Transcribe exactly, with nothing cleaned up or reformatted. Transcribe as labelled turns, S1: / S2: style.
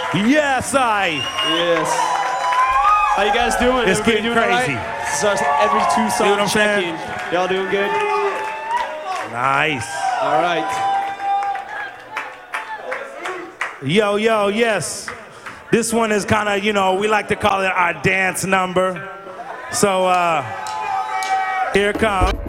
S1: Yes, I.
S2: Yes. How you guys doing?
S1: It's
S2: Everybody
S1: getting
S2: doing all
S1: crazy.
S2: right? This is our every two
S1: See what I'm
S2: song
S1: saying?
S2: check-in. Y'all doing good?
S1: Nice.
S2: All right.
S1: Yo, yo, yes. This one is kind of, you know, we like to call it our dance number. So, uh, here it comes.